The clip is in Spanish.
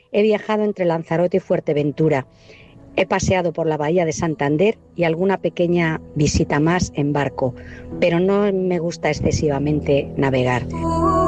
He viajado entre Lanzarote y Fuerteventura. He paseado por la bahía de Santander y alguna pequeña visita más en barco, pero no me gusta excesivamente navegar.